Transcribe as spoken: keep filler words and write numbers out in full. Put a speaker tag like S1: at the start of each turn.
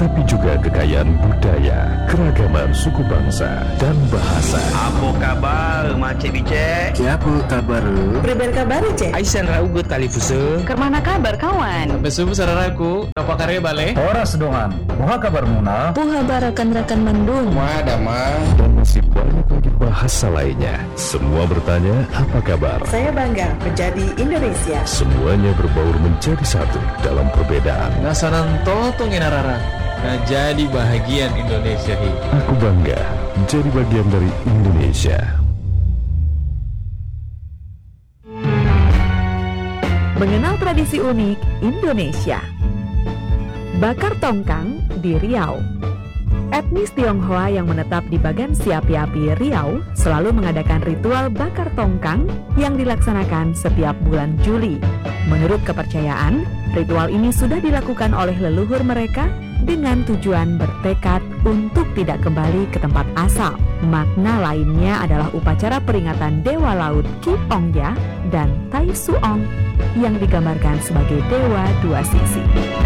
S1: tapi juga kekayaan budaya, keragaman suku bangsa, dan bahasa.
S2: Apa kabar, Macik Bicek?
S3: Siapa kabar?
S4: Priber kabar, Cek?
S2: Aisan Raugut Talifuse.
S5: Kermana kabar, kawan?
S6: Besubu sararaku, apa karya bale?
S7: Ora sedongan, moha kabar muna?
S8: Puha barakan-rakan mandung.
S3: Madama.
S1: Dan masih banyak lagi bahasa lainnya. Semua bertanya, apa kabar?
S4: Saya bangga menjadi Indonesia.
S1: Semuanya berbaur menjadi satu dalam perbedaan.
S6: Nasanan totong inarara. Nah, jadi bahagian Indonesia hi.
S1: Aku bangga jadi bagian dari Indonesia.
S9: Mengenal tradisi unik Indonesia. Bakar tongkang di Riau. Etnis Tionghoa yang menetap di Bagan Siapi-api Riau selalu mengadakan ritual bakar tongkang yang dilaksanakan setiap bulan Juli. Menurut kepercayaan, ritual ini sudah dilakukan oleh leluhur mereka dengan tujuan bertekad untuk tidak kembali ke tempat asal. Makna lainnya adalah upacara peringatan Dewa Laut Ki Ong Ya dan Tai Suong yang digambarkan sebagai dewa dua sisi.